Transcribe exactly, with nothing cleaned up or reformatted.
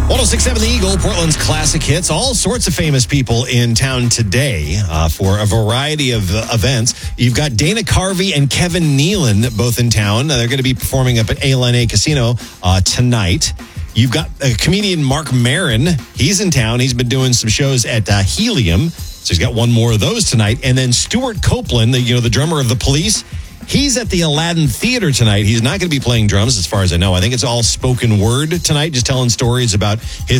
one oh six point seven The Eagle, Portland's classic hits. All sorts of famous people in town today uh, for a variety of uh, events. You've got Dana Carvey and Kevin Nealon both in town. Uh, they're going to be performing up at A L N A Casino uh, tonight. You've got uh, comedian Mark Maron. He's in town. He's been doing some shows at uh, Helium. So he's got one more of those tonight. And then Stuart Copeland, the, you know, the drummer of The Police, he's at the Aladdin Theater tonight. He's not going to be playing drums as far as I know. I think it's all spoken word tonight, just telling stories about his